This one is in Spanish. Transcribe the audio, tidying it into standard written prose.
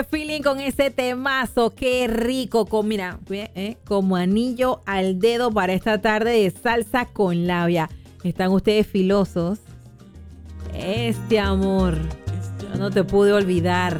Feeling con ese temazo, qué rico, mira, como anillo al dedo para esta tarde de salsa con labia. ¿Están ustedes filosos? Este amor, yo no te pude olvidar.